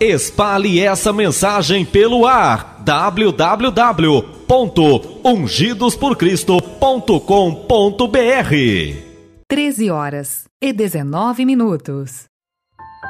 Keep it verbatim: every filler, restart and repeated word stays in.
Espalhe essa mensagem pelo ar. w w w ponto ungidos por cristo ponto com ponto b r. treze horas e dezenove minutos.